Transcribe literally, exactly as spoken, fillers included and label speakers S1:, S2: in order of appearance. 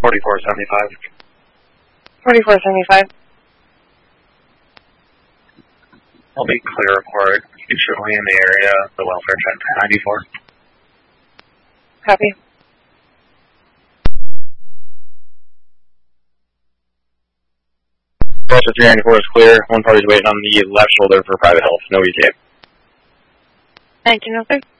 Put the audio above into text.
S1: forty-four seventy-five.
S2: forty-four seventy-five.
S1: I'll be clear report. Usually in the area, the welfare check ninety-four.
S2: Copy.
S3: Delta three ninety-four is clear. One party's waiting on the left shoulder for private health. No E K.
S2: nineteen oh six.